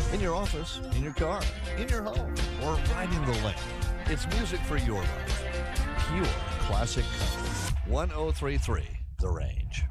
In your office, in your car, in your home, or riding the lane. It's music for your life. Pure classic country. 1033 The Range.